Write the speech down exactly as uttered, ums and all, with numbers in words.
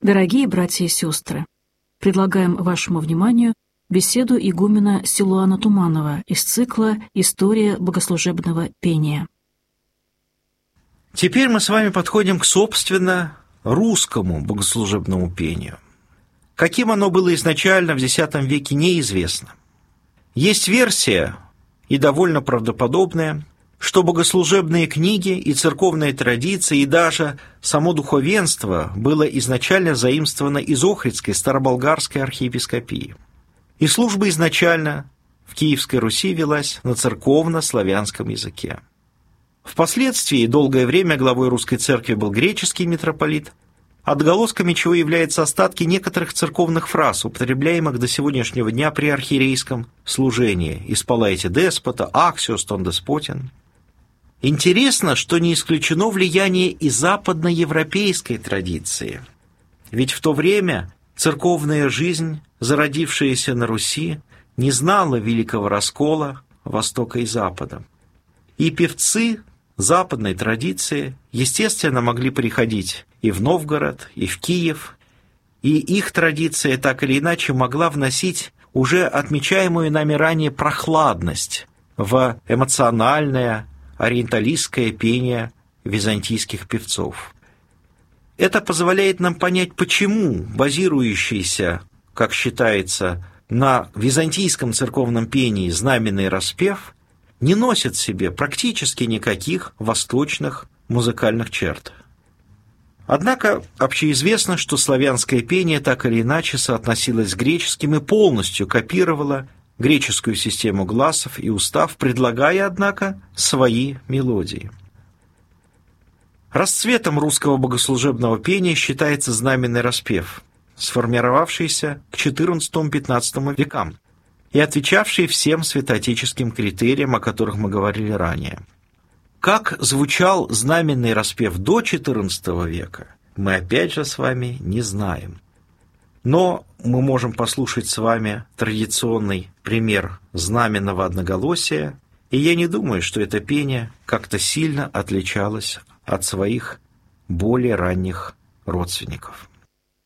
Дорогие братья и сестры, предлагаем вашему вниманию беседу игумена Силуана Туманова из цикла «История богослужебного пения». Теперь мы с вами подходим к, собственно, русскому богослужебному пению. Каким оно было изначально в X веке, неизвестно. Есть версия, и довольно правдоподобная, что богослужебные книги и церковные традиции, и даже само духовенство было изначально заимствовано из Охридской староболгарской архиепископии. И служба изначально в Киевской Руси велась на церковно-славянском языке. Впоследствии долгое время главой русской церкви был греческий митрополит, отголосками чего являются остатки некоторых церковных фраз, употребляемых до сегодняшнего дня при архиерейском служении: «Исполайте деспота», «Аксиос тон деспотин». Интересно, что не исключено влияние и западноевропейской традиции. Ведь в то время церковная жизнь, зародившаяся на Руси, не знала великого раскола Востока и Запада. И певцы западной традиции, естественно, могли приходить и в Новгород, и в Киев, и их традиция так или иначе могла вносить уже отмечаемую нами ранее прохладность в эмоциональное, ориенталистское пение византийских певцов. Это позволяет нам понять, почему базирующийся, как считается, на византийском церковном пении знаменный распев не носит в себе практически никаких восточных музыкальных черт. Однако общеизвестно, что славянское пение так или иначе соотносилось с греческим и полностью копировало греческую систему гласов и устав, предлагая, однако, свои мелодии. Расцветом русского богослужебного пения считается знаменный распев, сформировавшийся к четырнадцатому-пятнадцатому векам и отвечавший всем святоотеческим критериям, о которых мы говорили ранее. Как звучал знаменный распев до четырнадцатого века, мы опять же с вами не знаем. Но мы можем послушать с вами традиционный пример знаменного одноголосия, и я не думаю, что это пение как-то сильно отличалось от своих более ранних родственников.